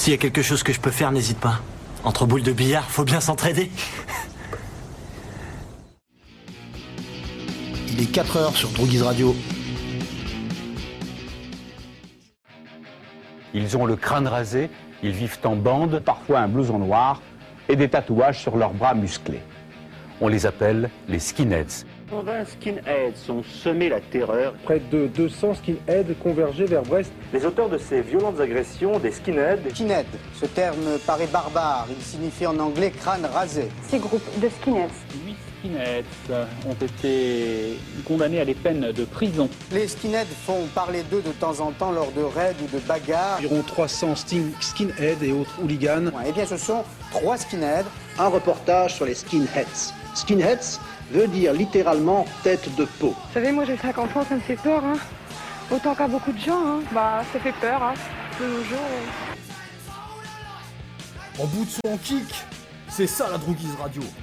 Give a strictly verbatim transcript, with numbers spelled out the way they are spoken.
S'il y a quelque chose que je peux faire, n'hésite pas. Entre boules de billard, faut bien s'entraider. Il est quatre heures sur Droguise Radio. Ils ont le crâne rasé, ils vivent en bande, parfois un blouson noir et des tatouages sur leurs bras musclés. On les appelle les skinheads. vingt skinheads sont semés la terreur. Près de deux cents skinheads convergeaient vers Brest. Les auteurs de ces violentes agressions, des skinheads. Skinhead, ce terme paraît barbare. Il signifie en anglais crâne rasé. Ces groupes de skinheads. Huit skinheads ont été condamnés à des peines de prison. Les skinheads font parler d'eux de temps en temps lors de raids ou de bagarres. Environ trois cents skinheads et autres hooligans. Eh bien, ce sont trois skinheads. Un reportage sur les skinheads. Skinheads veut dire littéralement tête de peau. Vous savez, moi j'ai cinquante ans, ça me fait peur, hein. Autant qu'à beaucoup de gens, hein. Bah, ça fait peur, hein. De nos jours. En bout de son kick, c'est ça la Droguise Radio.